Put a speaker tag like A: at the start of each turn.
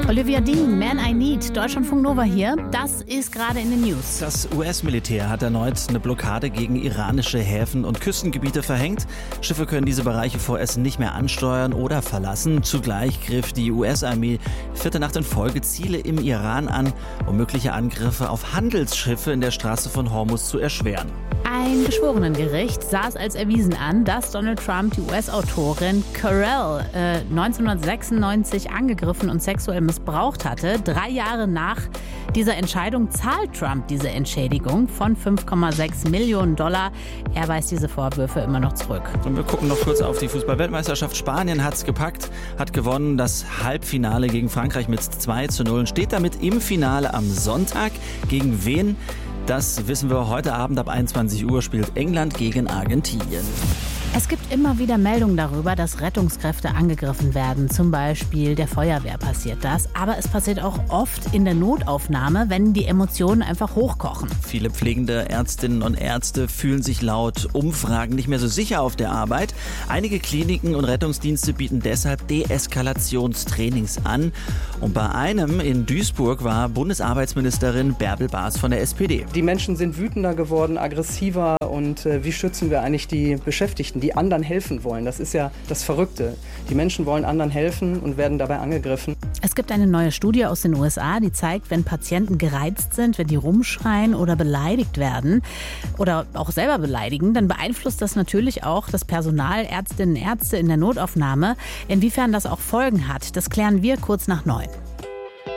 A: Olivia Dean, Man I Need, Deutschlandfunk Nova hier. Das ist gerade in den News.
B: Das US-Militär hat erneut eine Blockade gegen iranische Häfen und Küstengebiete verhängt. Schiffe können diese Bereiche vorerst nicht mehr ansteuern oder verlassen. Zugleich griff die US-Armee vierte Nacht in Folge Ziele im Iran an, um mögliche Angriffe auf Handelsschiffe in der Straße von Hormuz zu erschweren.
A: Ein Geschworenengericht sah es als erwiesen an, dass Donald Trump die US-Autorin Carell 1996 angegriffen und sexuell missbraucht hatte. 3 Jahre nach dieser Entscheidung zahlt Trump diese Entschädigung von $5,6 Millionen. Er weist diese Vorwürfe immer noch zurück.
B: Und wir gucken noch kurz auf die Fußball-Weltmeisterschaft. Spanien hat es gepackt, hat gewonnen. Das Halbfinale gegen Frankreich mit 2:0 und steht damit im Finale am Sonntag. Gegen wen? Das wissen wir heute Abend ab 21 Uhr spielt England gegen Argentinien.
A: Es gibt immer wieder Meldungen darüber, dass Rettungskräfte angegriffen werden. Zum Beispiel der Feuerwehr passiert das. Aber es passiert auch oft in der Notaufnahme, wenn die Emotionen einfach hochkochen.
B: Viele pflegende Ärztinnen und Ärzte fühlen sich laut Umfragen nicht mehr so sicher auf der Arbeit. Einige Kliniken und Rettungsdienste bieten deshalb Deeskalationstrainings an. Und bei einem in Duisburg war Bundesarbeitsministerin Bärbel Baas von der SPD.
C: Die Menschen sind wütender geworden, aggressiver und wie schützen wir eigentlich die Beschäftigten, die anderen helfen wollen? Das ist ja das Verrückte. Die Menschen wollen anderen helfen und werden dabei angegriffen.
A: Es gibt eine neue Studie aus den USA, die zeigt, wenn Patienten gereizt sind, wenn die rumschreien oder beleidigt werden oder auch selber beleidigen, dann beeinflusst das natürlich auch das Personal, Ärztinnen und Ärzte in der Notaufnahme. Inwiefern das auch Folgen hat, das klären wir kurz nach 9.